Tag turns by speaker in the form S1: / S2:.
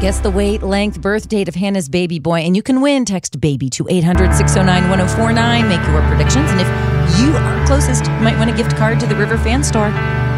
S1: Guess the weight, length, birth date of Hannah's baby boy, and you can win. Text BABY to 800-609-1049. Make your predictions. And if you are closest, you might win a gift card to the River Fan Store.